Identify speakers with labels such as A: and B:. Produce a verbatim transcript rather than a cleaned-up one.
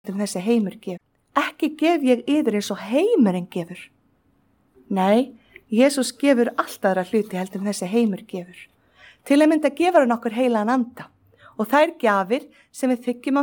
A: sem þessi heimur gefur. Ekki gef ég yður eins og heimurinn gefur. Nei, Jesús gefur allt aðra hluti heldur en þessi heimur gefur. Til að mynda gefur hann okkur heilagan anda og þær gjafir sem við þiggjum á